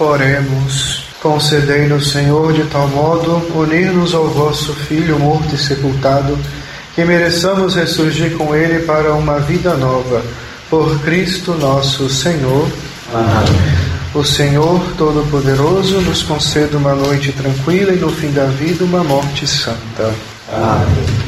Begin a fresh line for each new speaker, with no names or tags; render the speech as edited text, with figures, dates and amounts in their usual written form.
Oremos. Concedei-nos, Senhor, de tal modo unir-nos ao vosso Filho morto e sepultado, que mereçamos ressurgir com ele para uma vida nova. Por Cristo nosso Senhor. Amém. O Senhor Todo-Poderoso nos conceda uma noite tranquila e no fim da vida uma morte santa. Amém.